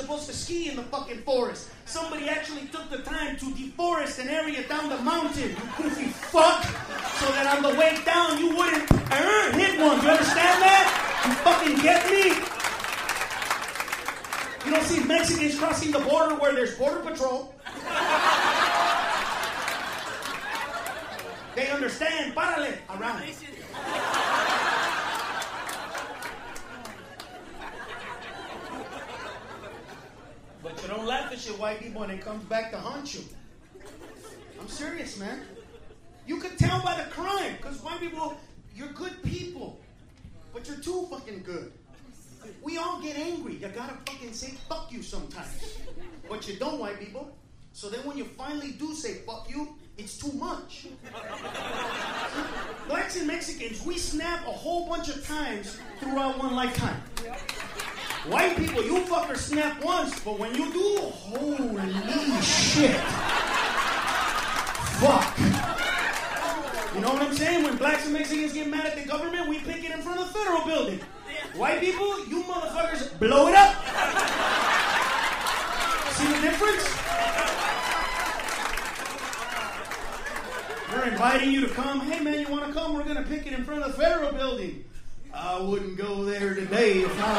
supposed to ski in the fucking forest. Somebody actually took the time to deforest an area down the mountain, you goofy fuck, so that on the way down you wouldn't hit one. Do you understand that? You fucking get me? You don't see Mexicans crossing the border where there's border patrol. They understand. Párale. Around. But you don't laugh at shit, white people, when it comes back to haunt you. I'm serious, man. You could tell by the crime, because white people, you're good people. But you're too fucking good. We all get angry. You gotta fucking say fuck you sometimes. But you don't, white people. So then when you finally do say fuck you, it's too much. Blacks and Mexicans, we snap a whole bunch of times throughout one lifetime. White people, you fuckers snap once, but when you do, holy shit. Fuck. You know what I'm saying? When blacks and Mexicans get mad at the government, we pick it in front of the federal building. White people, you motherfuckers blow it up. See the difference? We're inviting you to come. Hey man, you want to come? We're going to pick it in front of the federal building. I wouldn't go there today if I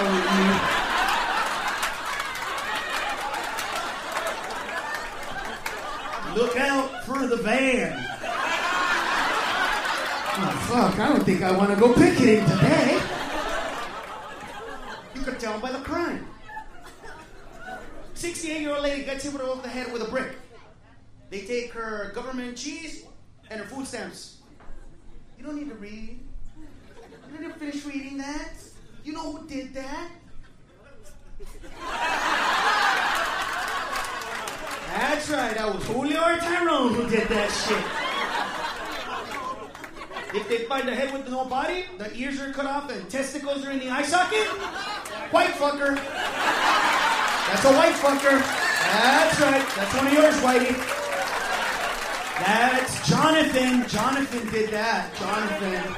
were you. Look out for the van. Oh fuck, I don't think I want to go picketing today. You could tell by the crime. 68-year-old lady gets hit over the head with a brick. They take her government cheese and her food stamps. You don't need to read. You don't need to finish reading that. You know who did that? That's right, that was Julio or Tyrone who did that shit. If they find the head with no body, the ears are cut off and testicles are in the eye socket, white fucker. That's a white fucker. That's right. That's one of yours, Whitey. That's Jonathan. Jonathan did that. Jonathan.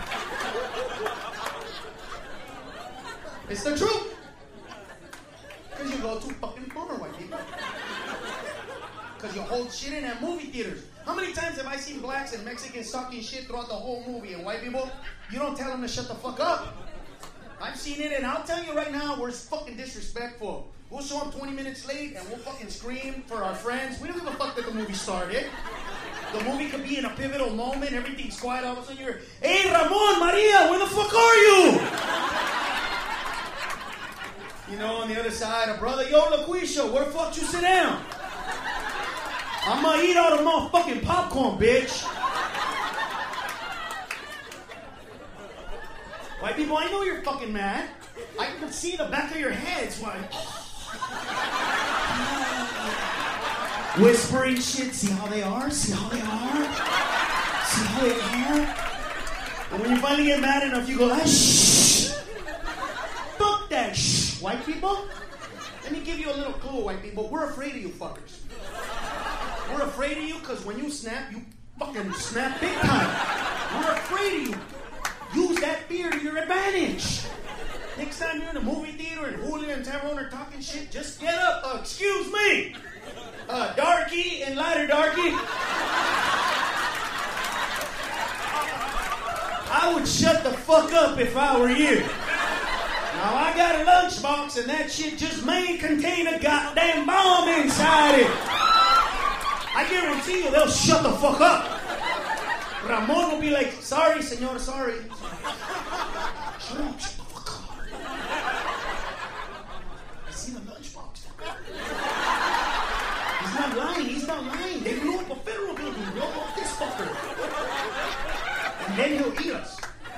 It's the truth. Because you go too fucking far, white people. Because you hold shit in at movie theaters. How many times have I seen blacks and Mexicans talking shit throughout the whole movie, and white people, you don't tell them to shut the fuck up. I've seen it, and I'll tell you right now, we're fucking disrespectful. We'll show up 20 minutes late, and we'll fucking scream for our friends. We don't give a fuck that the movie started. The movie could be in a pivotal moment, everything's quiet, all of a sudden you're, hey, Ramon, Maria, where the fuck are you? You know, on the other side, a brother, yo, LaQuisha, where the fuck you sit down? I'm gonna eat all the motherfucking popcorn, bitch. White people, I know you're fucking mad. I can see the back of your heads. Whispering shit. See how they are? See how they are? See how they are? And when you finally get mad enough, you go, shh. Fuck that shh. White people? Let me give you a little clue, white people. We're afraid of you fuckers. We're afraid of you because when you snap, you fucking snap big time. We're afraid of you. Use that fear to your advantage. Next time you're in a movie theater and Julio and Tyrone are talking shit, just get up. Excuse me. Darky and lighter darky. I would shut the fuck up if I were you. Now I got a lunchbox and that shit just may contain a goddamn bomb inside it. I guarantee you they'll shut the fuck up. Ramon will be like, sorry, senor, sorry. Shut up, shut the fuck up. I see the lunchbox. He's not lying. They blew up a federal building. Blow up this fucker. And then he'll eat us.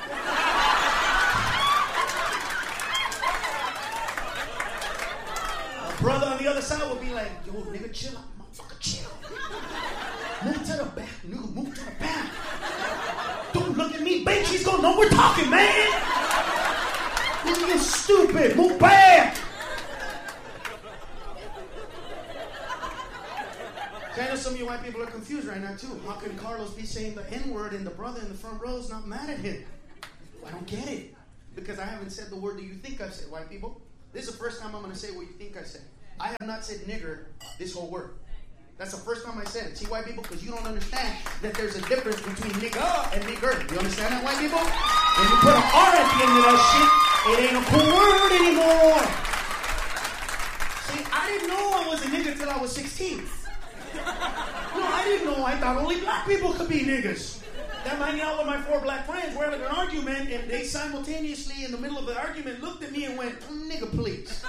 A brother on the other side will be like, yo, nigga, chill out, motherfucker, chill. Move to the back, nigga, move to the back. Don't look at me, bitch, he's gonna know we're talking, man. You're stupid, move back. I know some of you white people are confused right now, too. How can Carlos be saying the N-word and the brother in the front row is not mad at him? I don't get it. Because I haven't said the word that you think I said, white people. This is the first time I'm going to say what you think I said. I have not said nigger this whole word. That's the first time I said it. See, white people, because you don't understand that there's a difference between nigga and nigger. You understand that, white people? When you put an R at the end of that shit, it ain't a cool word anymore. See, I didn't know I was a nigger till I was 16. No, I didn't know. I thought only black people could be niggas. I'm hanging out with my 4 black friends. We're having an argument, and they simultaneously, in the middle of the argument, looked at me and went, nigga, please.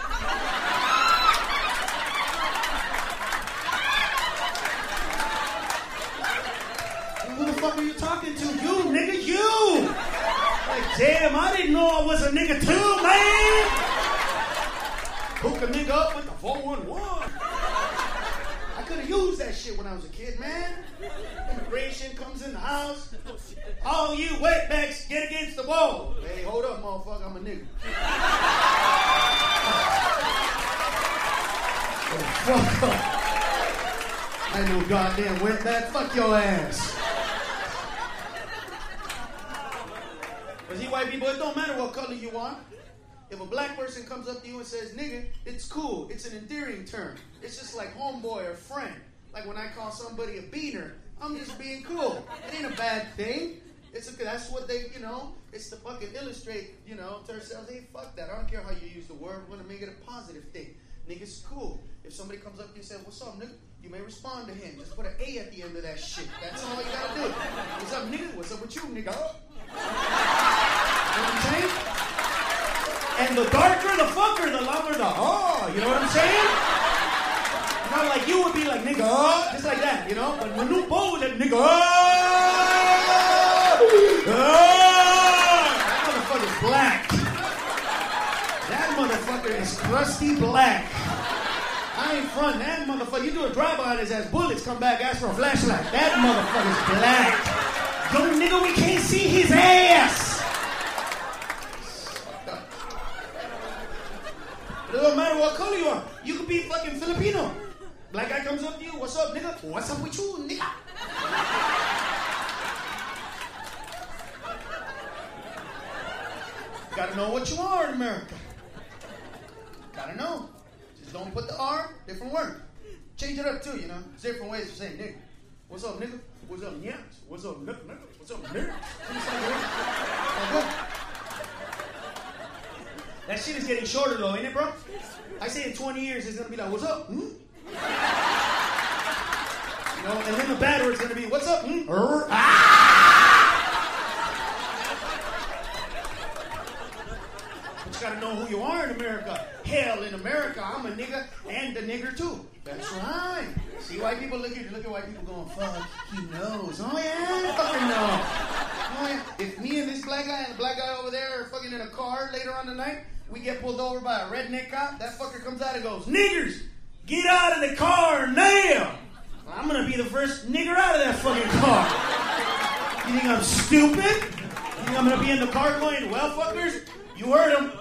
Who the fuck are you talking to? You, nigga, you! Like, damn, I didn't know I was a nigga too, man! Hook a nigga up with the 411. I could have used that shit when I was a kid, man. Immigration comes in the house. All you wetbacks, get against the wall. Hey, hold up, motherfucker, I'm a nigga. Oh, fuck up. I know goddamn wetback, fuck your ass. But see, white people, it don't matter what color you are. If a black person comes up to you and says, nigga, it's cool. It's an endearing term. It's just like homeboy or friend. Like when I call somebody a beaner, I'm just being cool. It ain't a bad thing. That's what they, it's to fucking illustrate, to ourselves, hey, fuck that. I don't care how you use the word. We're going to make it a positive thing. Nigga's cool. If somebody comes up to you and says, what's up, nigga? You may respond to him. Just put an A at the end of that shit. That's all you got to do. What's up, nigga? What's up with you, nigga? You know what I'm saying? And the darker the fucker, the louder the you know what I'm saying? Not like you would be like, nigga, just like that, But when you bow with that nigga, that motherfucker's black. That motherfucker is crusty black. I ain't front that motherfucker. You do a drive-by on his ass, bullets come back, ask for a flashlight. That motherfucker's black. Young nigga, we can't see his ass. It don't matter what color you are. You could be fucking Filipino. Black guy comes up to you, what's up, nigga? What's up with you, nigga? Gotta know what you are in America. Gotta know. Just don't put the R, different word. Change it up too, There's different ways of saying nigga. What's up, nigga? What's up, nigga? What's up, nigga? What's up, nigga? That shit is getting shorter though, ain't it, bro? I say in 20 years it's gonna be like, what's up? And then the bad word's gonna be, what's up? But you gotta know who you are in America. Hell, in America, I'm a nigga and a nigger too. That's right. See, white people look at white people going, fuck, he knows. Oh yeah, fucking know. Oh yeah. If me and this black guy and the black guy over there are fucking in a car later on tonight, we get pulled over by a redneck cop, that fucker comes out and goes, niggers, get out of the car now. I'm gonna be the first nigger out of that fucking car. You think I'm stupid? You think I'm gonna be in the car going, well, fuckers, you heard him.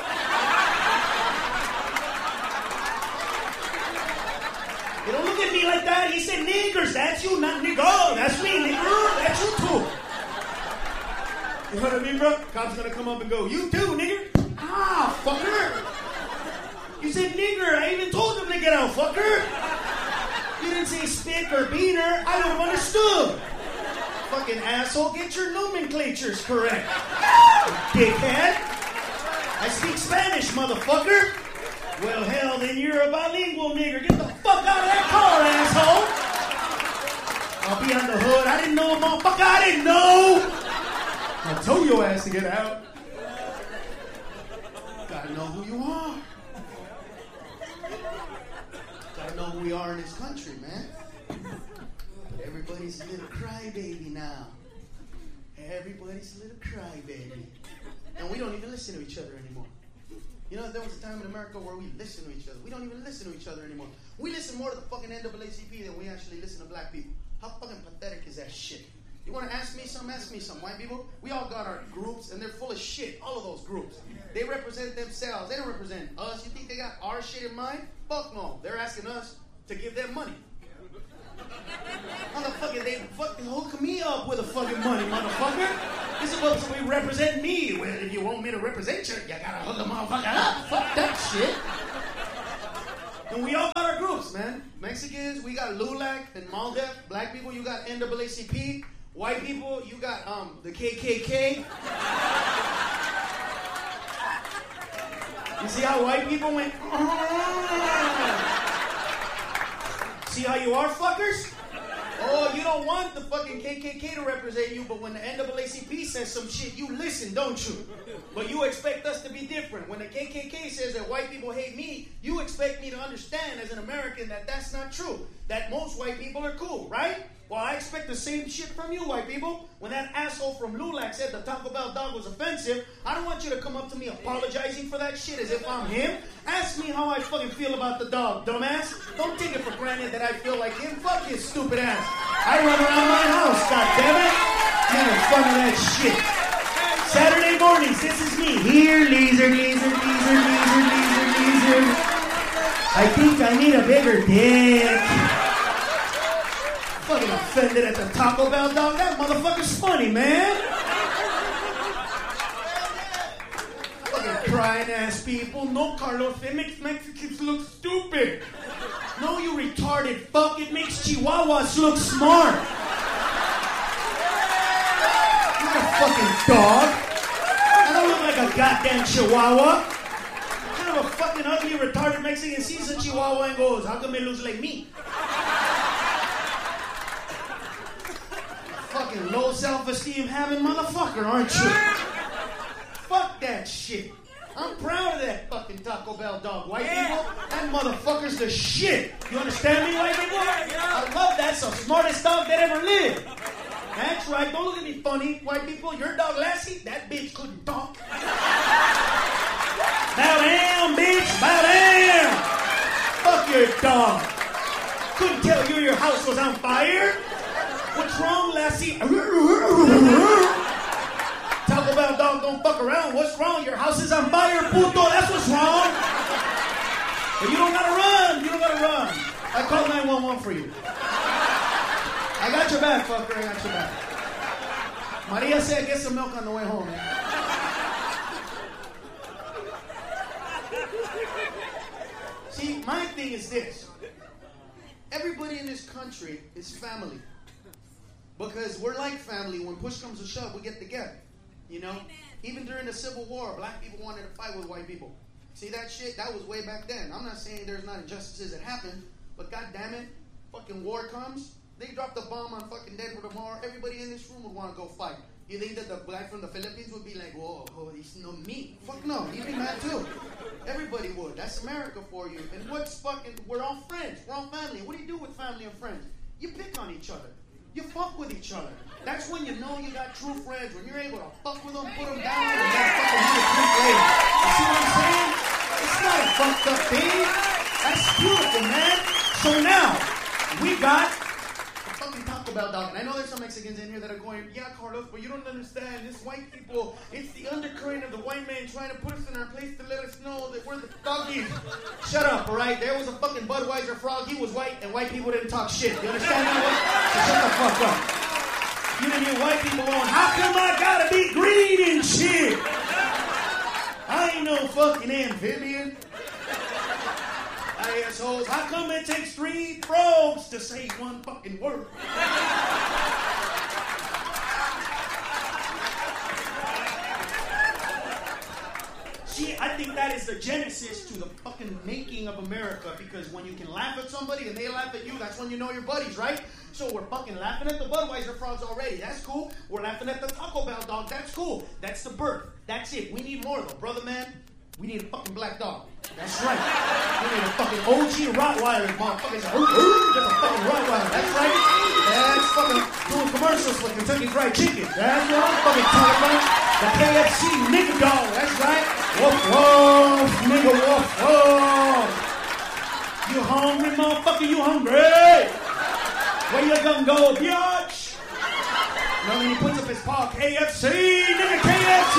You don't look at me like that. He said niggers. That's you, not nigga. Oh, that's me, nigger. That's you too. You know what I mean, bro? Cop's gonna come up and go, you too, nigger. Ah, fucker. You said nigger. I even told him to get out, fucker. You didn't say spick or beaner. I would have understood. Fucking asshole, get your nomenclatures correct. Dickhead. I speak Spanish, motherfucker. Well, hell, then you're a bilingual nigger. Get the fuck out of that car, asshole. I'll be on the hood. I didn't know, motherfucker. I didn't know. I told your ass to get out. Gotta know who you are. Gotta know who we are in this country, man. Everybody's a little crybaby now. Everybody's a little crybaby. And we don't even listen to each other anymore. There was a time in America where we listen to each other. We don't even listen to each other anymore. We listen more to the fucking NAACP than we actually listen to black people. How fucking pathetic is that shit? You want to ask me something? Ask me something. White people, we all got our groups, and they're full of shit. All of those groups. They represent themselves. They don't represent us. You think they got our shit in mind? Fuck no. They're asking us to give them money. Motherfucker, they fucking hook me up with the fucking money, motherfucker. This is supposed to be represent me. Well, if you want me to represent you, you gotta hook a motherfucker up. Fuck that shit. And we all got our groups, man. Mexicans, we got LULAC and MALDEF. Black people, you got NAACP. White people, you got the KKK. You see how white people went? See how you are, fuckers? Oh, you don't want the fucking KKK to represent you, but when the NAACP says some shit, you listen, don't you? But you expect us to be different. When the KKK says that white people hate me, you expect me to understand as an American that that's not true. That most white people are cool, right? Well, I expect the same shit from you, white people. When that asshole from LULAC said the Taco Bell dog was offensive, I don't want you to come up to me apologizing for that shit as if I'm him. Ask me how I fucking feel about the dog, dumbass. Don't take it for granted that I feel like him. Fuck his stupid ass. I run around my house, goddammit. Making fun of that shit. Saturday mornings, this is me. Here, leezer. I think I need a bigger dick. Fucking offended at the Taco Bell dog. That motherfucker's funny, man. Fucking crying ass people. No, Carlos, it makes Mexicans look stupid. No, you retarded fuck. It makes Chihuahuas look smart. You're a fucking dog. I don't look like a goddamn Chihuahua. What kind of a fucking ugly, retarded Mexican sees a Chihuahua and goes, how come it looks like me? Fucking low self-esteem having motherfucker, aren't you? Fuck that shit. I'm proud of that fucking Taco Bell dog. White people, that motherfucker's the shit. You understand me, white people? I love that. It's the smartest dog that ever lived. That's right. Don't look at me funny, white people. Your dog Lassie, that bitch couldn't talk. Bow down, bitch. Bow down. Fuck your dog. Couldn't tell you your house was on fire. What's wrong, Lassie? Taco Bell dog don't fuck around. What's wrong? Your house is on fire, puto. That's what's wrong. But you don't gotta run. You don't gotta run. I called 911 for you. I got your back, fucker. I got your back. Maria said get some milk on the way home, man. See, my thing is this. Everybody in this country is family. Because we're like family. When push comes to shove, we get together. You know? Even during the Civil War, black people wanted to fight with white people. See that shit? That was way back then. I'm not saying there's not injustices that happen, but god damn it, fucking war comes. They dropped a bomb on fucking Denver tomorrow. Everybody in this room would want to go fight. You think that the guy from the Philippines would be like, whoa, he's no me? Fuck no, he'd be mad too. Everybody would. That's America for you. And what's fucking, we're all friends. We're all family. What do you do with family and friends? You pick on each other. You fuck with each other. That's when you know you got true friends. When you're able to fuck with them, put them down, and got fucking have a drink later. You see what I'm saying? It's not a fucked up thing. That's beautiful, man. So now, we got a fucking Taco Bell dog. And I know there's some Mexicans in here that are going, yeah, Carlos, but you don't understand. This white people, it's the undercurrent of the white man trying to put us in our place to let us know that we're the doggies. Shut up, all right? There was a fucking Budweiser frog. He was white, and white people didn't talk shit. You understand that? So shut the fuck up. You didn't hear white people going, how come I gotta be green and shit? I ain't no fucking amphibian. Assholes, how come it takes 3 frogs to say one fucking word? See, I think that is the genesis to the fucking making of America, because when you can laugh at somebody and they laugh at you, that's when you know you're buddies, right? So we're fucking laughing at the Budweiser frogs already. That's cool. We're laughing at the Taco Bell dog. That's cool. That's the birth. That's it. We need more, though. Brother, man, we need a fucking black dog. That's right. We need a fucking OG Rottweiler, motherfuckers. That's a fucking Rottweiler. That's right. That's fucking doing commercials for Kentucky Fried Chicken. That's what I'm fucking talking about. The KFC nigga dog. That's right. Woof, woof, nigga, woof, woof. You hungry, motherfucker? You hungry? Where you gonna go, biatch? Now then he puts up his paw. KFC, nigga, KFC.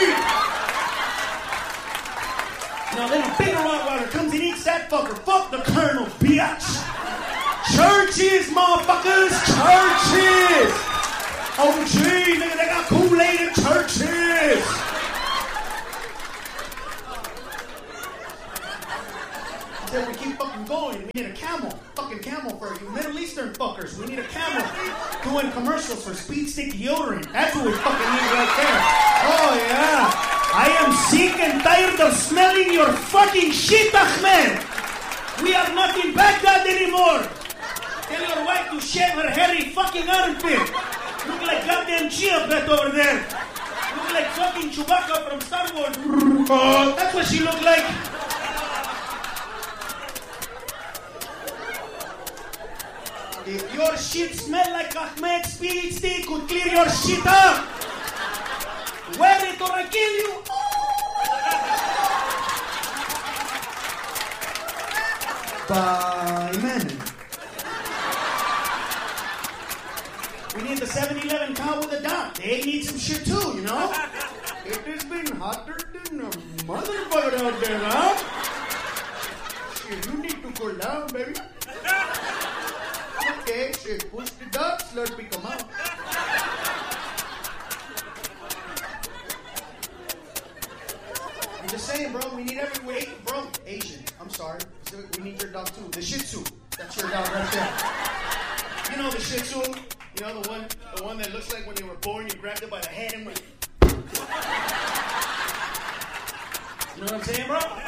Now then a bigger Rottweiler comes and eats that fucker. Fuck the Colonel, biatch. Churches, motherfuckers, churches. OG, nigga, they got Kool-Aid in churches. If we keep fucking I'm going. We need a camel. Fucking camel for you Middle Eastern fuckers. We need a camel doing commercials for Speed Stick deodorant. That's what we fucking need right there. Oh, yeah. I am sick and tired of smelling your fucking shit, Ahmed. We are not in Baghdad anymore. Tell your wife to shave her hairy fucking armpit. Look like goddamn Chia Pet over there. Look like fucking Chewbacca from Star Wars. That's what she looked like. If your shit smell like Ahmed, Speed Stick could clear your shit up. Wear it or I kill you. Bye, man. We need the 7-Eleven cow with a dot. They need some shit too, you know? It has been hotter than a motherfucker out there, huh? Shit, you need to cool down, baby. Okay, shit, push the dot, Slurpee come out. I'm just saying, bro, we need every way. Bro, Asian, I'm sorry. We need your dog too. The Shih Tzu. That's your dog right there. You know the Shih Tzu? You know the one that looks like when you were born, you grabbed it by the head and went. You know what I'm saying, bro?